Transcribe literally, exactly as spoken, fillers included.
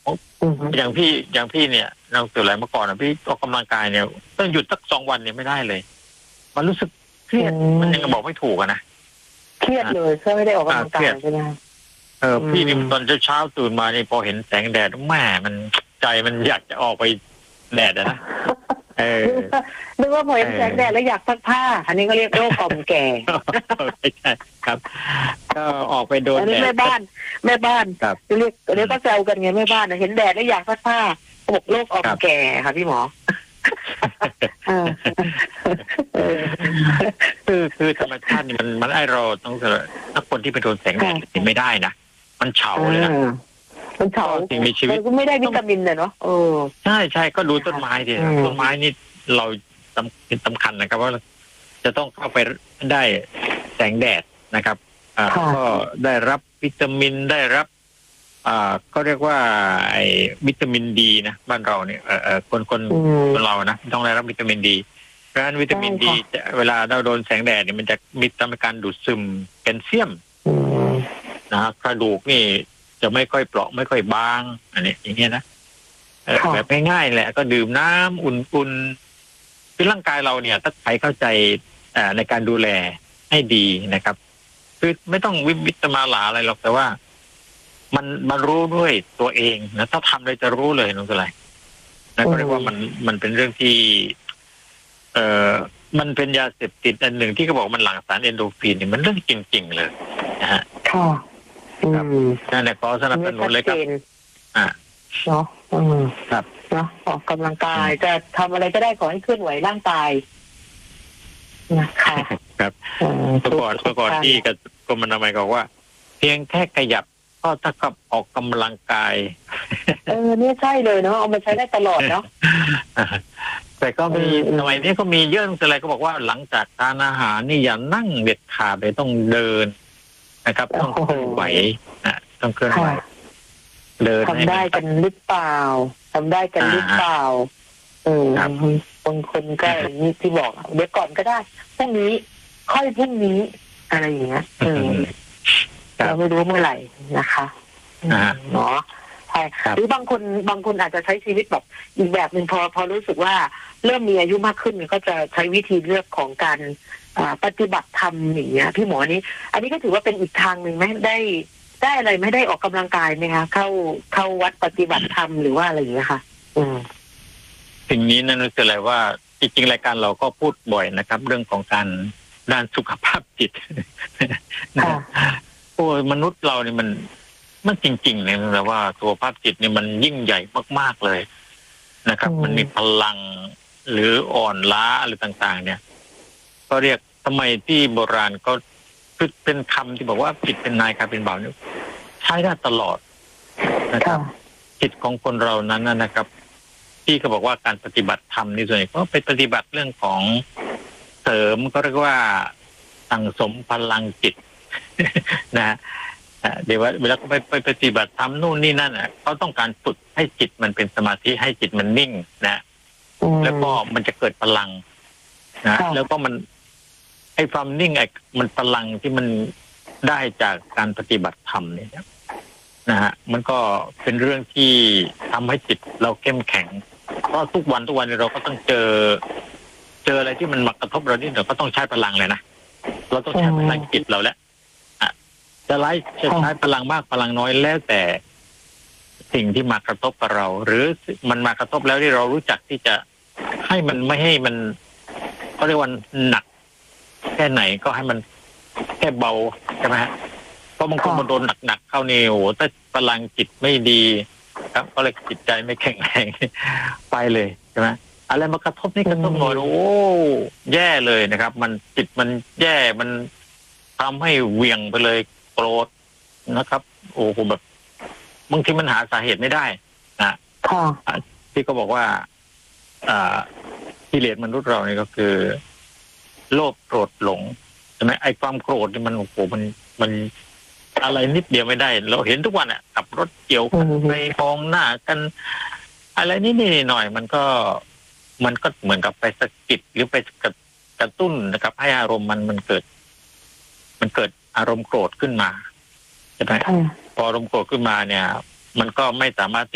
อย่างพี่อย่างพี่เนี่ยเราเกิดอะไรมาก่อนนะพี่ออกกำลังกายเนี่ยต้องหยุดสักสองวันเนี่ยไม่ได้เลยมันรู้สึกเครียดมันยังบอกไม่ถูกอะนะเครียดเลยเพื่อไม่ได้ออกกำลังกายใช่ไหมเออพี่นี่ตอนเช้าๆตื่นมานี่พอเห็นแสงแดดแม่มันใจมันอยากจะออกไปแดดนะเออนึกว่าพอเห็นแสงแดดแล้วอยากซักผ้าอันนี้ก็เรียกโรคกล่อมแก่ไม่ใช่ครับก็ออกไปโดนแดดแม่บ้านแม่บ้านเรียกเรียกก็แซวกันไงแม่บ้านเห็นแดดแล้วอยากซักผ้าบอกโรคกล่อมแก่ค่ะพี่หมอคือคือธรรมชาตินี่มันมันไอเราต้องถ้าคนที่ไปโดนแสงแดดกินไม่ได้นะมันเฉาเลยนะมันเฉาสิ่งมีชีวิตก็ไม่ได้วิตามินเลยเนาะเออใช่ใช่ก็ดูต้นไม้ดิต้นไม้นี่เราสำสำคัญนะครับว่าจะต้องเข้าไปได้แสงแดดนะครับอ่าก็ได้รับวิตามินได้รับอ่าก็เรียกว่าไอ้วิตามินดีนะบ้านเราเนี่ยเออเออคนคนคนเรานะต้องได้รับวิตามินดีเพราะฉะนั้นวิตามินดีเวลาเราโดนแสงแดดเนี่ยมันจะมีทำให้การดูดซึมแคลเซียมนะกระดูกนี่จะไม่ค่อยเปราะไม่ค่อยบางอันนี้อย่างเงี้ยนะแบบง่ายๆแหละก็ดื่มน้ำอุ่นๆคือร่างกายเราเนี่ยถ้าใครเข้าใจในการดูแลให้ดีนะครับคือไม่ต้องวิวิตมาหลาอะไรหรอกแต่ว่ามันมันรู้ด้วยตัวเองนะถ้าทำเลยจะรู้เลยน้องสไลด์นะก็เรียกว่ามันมันเป็นเรื่องที่เอ่อมันเป็นยาเสพติดอันหนึ่งที่เขาบอกมันหลั่งสารเอนโดรฟินเนี่ยมันเรื่องจริงๆเลยนะฮะค่ะครับนั่นแหละขอสนับสนุนเลยครับอ่าเนาะอืมครับเนาะออกกำลังกายจะทำอะไรก็ได้ขอให้เคลื่อนไหวร่างกายนะคะครับเมื่อก่อนเมื่อก่อนที่กรมอนามัยบอกว่าเพียงแค่ขยับก็เท่ากับออกกำลังกายเออเนี่ยใช่เลยเนาะเอามาใช้ได้ตลอดเนาะแต่ก็มีสมัยนี้ก็มีเยอะอะไรก็บอกว่าหลังจากทานอาหารนี่อย่านั่งเด็ดขาดเลยต้องเดินนะครับต้องเคลื่อนไหวนะต้องเคลื่อนไหวเดินทำได้กันหรือเปล่าทำได้กันหรือเปล่าเออบางคนก็อย่างนี้ที่บอกเดี๋ยวก่อนก็ได้พรุ่งนี้ค่อยพรุ่งนี้อะไรอย่างเงี้ยเออเราไม่รู้เมื่อไหร่นะคะเนาะใช่หรือบางคนบางคนอาจจะใช้ชีวิตแบบอีกแบบหนึ่งพอพอรู้สึกว่าเริ่มมีอายุมากขึ้นก็จะใช้วิธีเลือกของการปฏิบัติธรรมอย่างเงี้ยพี่หมอนี้อันนี้ก็ถือว่าเป็นอีกทางหนึ่งไหมได้ได้อะไรไม่ได้ออกกำลังกายไหมคะเข้าเข้าวัดปฏิบัติธรรมหรือว่าอะไรอย่างเงี้ยค่ะอืมสิ่งนี้นั่นคืออะไรว่าจริงๆรายการเราก็พูดบ่อยนะครับเรื่องของการด้านสุขภาพจิตโอ้มนุษย์เราเนี่ยมันมันจริงๆเลยนะว่าสุขภาพจิตเนี่ยมันยิ่งใหญ่มากๆเลยนะครับมันมีพลังหรืออ่อนล้าอะไรต่างๆเนี่ยก็เรียกทำไมที่โบราณก็คือเป็นคำที่บอกว่าจิตเป็นนายกายเป็นบ่าวเนี่ยใช้ได้ตลอดนะครับจิตของคนเรานั้นนะครับที่เขาบอกว่าการปฏิบัติธรรมนี่ส่วนใหญ่ก็ไปปฏิบัติเรื่องของเสริมก็เรียกว่าสั่งสมพลังจิตนะเดี๋ยวว่าเวลาเขาไปไปปฏิบัติธรรมนู่นนี่นั่นอ่ะเขาต้องการฝึกให้จิตมันเป็นสมาธิให้จิตมันนิ่งนะแล้วก็มันจะเกิดพลังนะแล้วก็มันไอ้ความนิ่งไอ้มันพลังที่มันได้จากการปฏิบัติธรรมเนี่ยนะฮะมันก็เป็นเรื่องที่ทำให้จิตเราเข้มแข็งเพราะทุกวันทุกวันเราก็ต้องเจอเจออะไรที่มันมากระทบเรานี่เราก็ต้องใช้พลังเลยนะเราต้องใช้พลังจิตเราแล้วจะไล่จะใช้พลังมากพลังน้อยแล้วแต่สิ่งที่มากระทบกับเราหรือมันมากระทบแล้วที่เรารู้จักที่จะให้มันไม่ให้มันเขาเรียกว่าหนักแค่ไหนก็ให้มันแค่เบาใช่ไหมฮะเพราะบางคนมาโดนหนักๆเข้านี่โอ้ถ้าพลังจิตไม่ดีครับก็เลยจิตใจไม่แข็งแรงไปเลยใช่ไหมอะไรมากระทบนี่กระทบหน่อยโอ้แย่เลยนะครับมันจิตมันแย่มันทำให้เวียงไปเลยโกรธนะครับโอ้โหแบบบางทีมันหาสาเหตุไม่ได้นะที่ก็บอกว่าอ่ากิเลสมนุษย์เราเนี่ยก็คือโลภโกรธหลงใช่ไหมไอ้ความโกรธนี่มันโอ้โหมันมันอะไรนิดเดียวไม่ได้เราเห็นทุกวันอ่ะขับรถเกี่ยวกันไปมองหน้ากันอะไรนิดๆหน่อยมันก็มันก็เหมือนกับไปสะกิดหรือไปกระตุ้นนะครับให้อารมณ์มันมันเกิดมันเกิดอารมณ์โกรธขึ้นมาใช่ไหมพออารมณ์โกรธขึ้นมาเนี่ยมันก็ไม่สามารถ